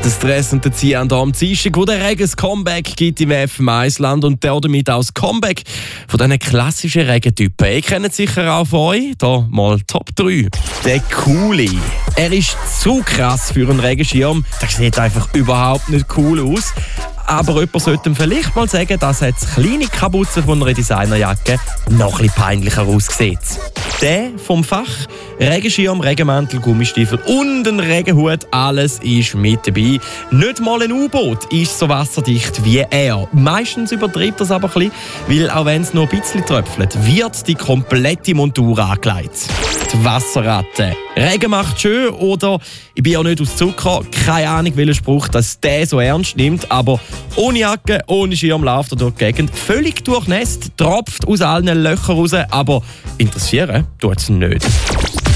Der Stress und der Ziehen hier am Dienstag, wo der Regen ein Comeback gibt im FM1-Land und damit auch das Comeback von diesen klassischen Regentypen. Ihr kennt es sicher auch von euch. Hier mal Top 3. Der Coole. Er ist zu krass für einen Regenschirm. Der sieht einfach überhaupt nicht cool aus. Aber jemand sollte ihm vielleicht mal sagen, dass das kleine Kapuze von einer Designerjacke noch ein bisschen peinlicher aussieht. Der vom Fach, Regenschirm, Regenmantel, Gummistiefel und ein Regenhut, alles ist mit dabei. Nicht mal ein U-Boot ist so wasserdicht wie er. Meistens übertreibt er es aber ein bisschen, weil auch wenn es nur ein bisschen tröpfelt, wird die komplette Montur angelegt. Die Wasserratte. Regen macht schön oder ich bin ja nicht aus Zucker. Keine Ahnung, welcher Spruch das der so ernst nimmt, aber ohne Jacke, ohne Schirm läuft er durch die Gegend. Völlig durchnässt, tropft aus allen Löchern raus, aber interessieren tut es nicht.